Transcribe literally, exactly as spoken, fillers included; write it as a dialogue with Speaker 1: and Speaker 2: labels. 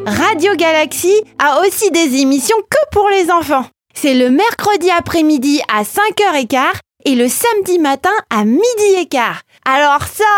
Speaker 1: Radio Galaxy a aussi des émissions que pour les enfants. C'est le mercredi après-midi à cinq heures quinze et le samedi matin à midi et quart. Alors ça